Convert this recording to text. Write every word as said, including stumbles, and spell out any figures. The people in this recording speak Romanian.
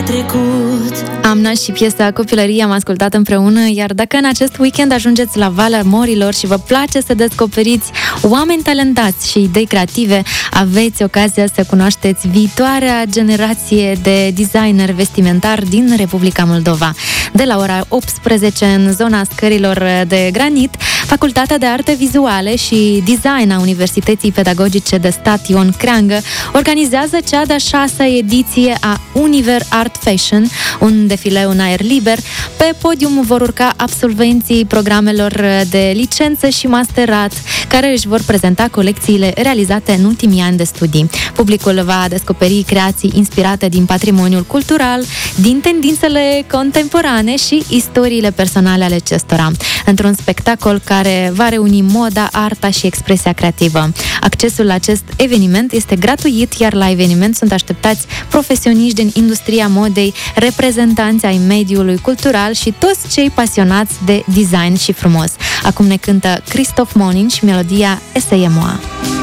petrecut. Amna și piesa Copilărie am ascultat împreună, iar dacă în acest weekend ajungeți la Valea Morilor și vă place să descoperiți oameni talentați și idei creative, aveți ocazia să cunoașteți viitoarea generație de designer vestimentar din Republica Moldova. De la ora optsprezece, în zona scărilor de granit, Facultatea de Arte Vizuale și Design a Universității Pedagogice de Stat Ion Creangă organizează cea de-a șasea ediție a Univer Art Fashion, un defileu în aer liber. Pe podium vor urca absolvenții programelor de licență și masterat, care își vor prezenta colecțiile realizate în ultimii ani de studii. Publicul va descoperi creații inspirate din patrimoniul cultural, din tendințele contemporane și istoriile personale ale acestora, într-un spectacol care va reuni moda, arta și expresia creativă. Accesul la acest eveniment este gratuit, iar la eveniment sunt așteptați profesioniști din industria modei, reprezentanți ai mediului cultural și toți cei pasionați de design și frumos. Acum ne cântă Christoph Monin și melodia Eseie Moa.